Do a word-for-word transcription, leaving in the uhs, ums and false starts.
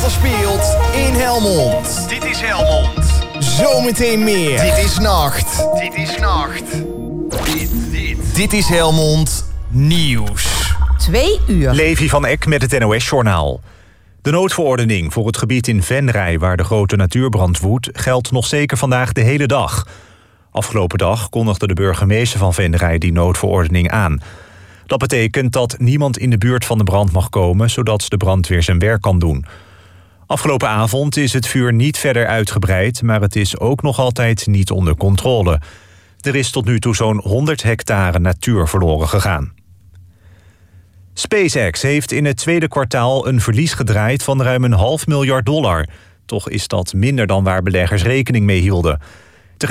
speelt in Helmond. Dit is Helmond. Zometeen meer. Dit is Nacht. Dit is Nacht. Dit, dit. Dit is Helmond Nieuws. Twee uur. Levi van Eck met het N O S-journaal. De noodverordening voor het gebied in Venray, waar de grote natuurbrand woedt, geldt nog zeker vandaag de hele dag. Afgelopen dag kondigde de burgemeester van Venray die noodverordening aan. Dat betekent dat niemand in de buurt van de brand mag komen, zodat de brandweer zijn werk kan doen. Afgelopen avond is het vuur niet verder uitgebreid, maar het is ook nog altijd niet onder controle. Er is tot nu toe zo'n honderd hectare natuur verloren gegaan. SpaceX heeft in het tweede kwartaal een verlies gedraaid van ruim een half miljard dollar. Toch is dat minder dan waar beleggers rekening mee hielden.